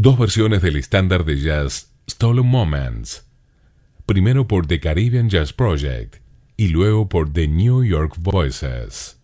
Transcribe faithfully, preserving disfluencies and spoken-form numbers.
dos versiones del estándar de jazz Stolen Moments, primero por The Caribbean Jazz Project y luego por The New York Voices.